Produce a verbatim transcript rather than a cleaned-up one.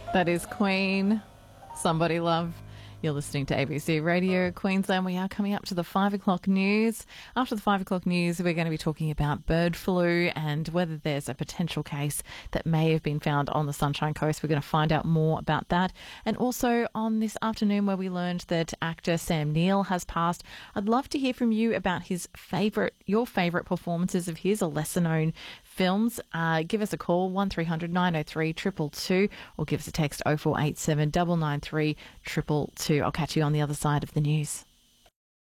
That is Queen, Somebody Love. You're listening to A B C Radio Queensland. We are coming up to the five o'clock news. After the five o'clock news, we're going to be talking about bird flu and whether there's a potential case that may have been found on the Sunshine Coast. We're going to find out more about that. And also on this afternoon where we learned that actor Sam Neill has passed, I'd love to hear from you about his favourite, your favourite performances of his or lesser known films. Uh, give us a call, one three hundred nine oh three two two two, or give us a text oh four eight seven nine nine three two two two. I'll catch you on the other side of the news.